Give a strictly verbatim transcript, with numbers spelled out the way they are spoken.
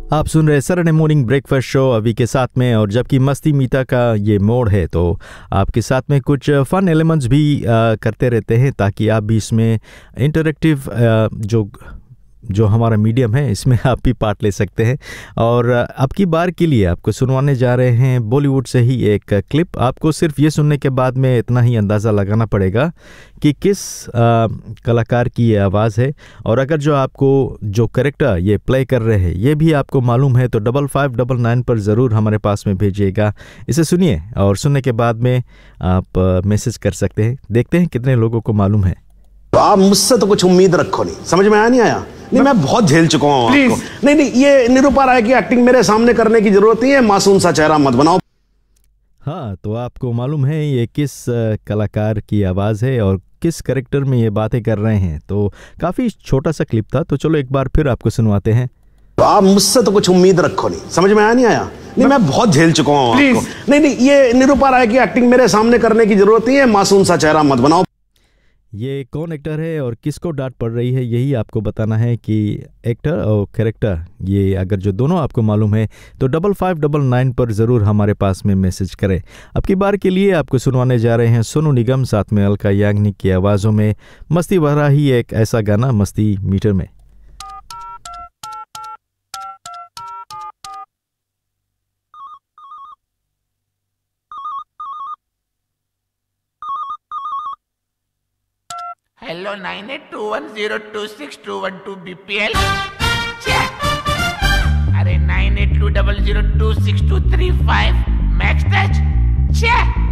आप सुन रहे सरने मॉर्निंग ब्रेकफास्ट शो अभी के साथ में, और जबकि मस्ती मीता का ये मोड है तो आपके साथ में कुछ फन एलिमेंट्स भी आ, करते रहते हैं ताकि आप भी इसमें इंटरेक्टिव जो जो हमारा मीडियम है इसमें आप भी पार्ट ले सकते हैं। और अब की बार के लिए आपको सुनवाने जा रहे हैं बॉलीवुड से ही एक क्लिप। आपको सिर्फ ये सुनने के बाद में इतना ही अंदाज़ा लगाना पड़ेगा कि किस आ, कलाकार की ये आवाज़ है, और अगर जो आपको जो कैरेक्टर ये प्ले कर रहे हैं ये भी आपको मालूम है तो डबल फाइव डबल नाइन पर ज़रूर हमारे पास में भेजिएगा। इसे सुनिए और सुनने के बाद में आप मैसेज कर सकते हैं। देखते हैं कितने लोगों को मालूम है। आप मुझसे तो कुछ उम्मीद रखो नहीं, समझ में आया नहीं आया? नहीं, मैं बहुत झेल चुका हूँ आपको। नहीं नहीं, ये निरूपा राय की एक्टिंग मेरे सामने करने की जरूरत नहीं है। मासूम सा चेहरा मत बनाओ। हाँ, तो आपको मालूम है ये किस कलाकार की आवाज़ है और किस कैरेक्टर में ये बातें कर रहे हैं। तो काफ़ी छोटा सा क्लिप था, तो चलो एक बार फिर आपको सुनवाते हैं। आप मुझसे तो कुछ उम्मीद रखो नहीं, समझ में आया नहीं आया? नहीं, मैं बहुत झेल चुका हूँ आपको। नहीं नहीं, ये निरूपा राय की एक्टिंग मेरे सामने करने की जरूरत नहीं है। मासूम सा चेहरा मत बनाओ। ये कौन एक्टर है और किसको डांट पड़ रही है यही आपको बताना है कि एक्टर और कैरेक्टर, ये अगर जो दोनों आपको मालूम है तो डबल फाइव डबल नाइन पर ज़रूर हमारे पास में मैसेज करें। अब की बार के लिए आपको सुनवाने जा रहे हैं सोनू निगम साथ में अलका याग्निक की आवाज़ों में मस्ती भरा ही एक ऐसा गाना मस्ती मीटर में। Hello nine eight to one zero to six to one to be P L. अरे nine eight to double zero to six to three five max touch.